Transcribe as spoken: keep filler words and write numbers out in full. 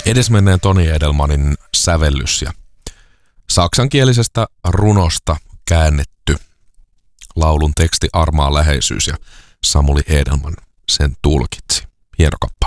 edesmenneen Toni Edelmanin sävellys ja saksankielisestä runosta käännetty laulun teksti Armaan läheisyys ja Samuli Edelman sen tulkitsi. Hieno kappale.